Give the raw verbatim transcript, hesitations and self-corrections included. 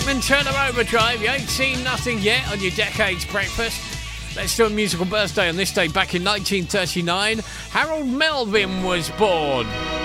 Bachman Turner Overdrive. You ain't seen nothing yet on your Decades Breakfast. Let's do a musical birthday on this day back in nineteen thirty-nine. Harold Melvin was born.